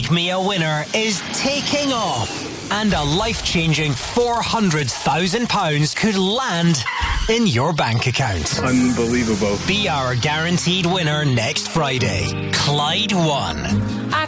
Make Me a Winner is taking off. And a life-changing £400,000 could land in your bank account. Unbelievable. Be our guaranteed winner next Friday. Clyde won. I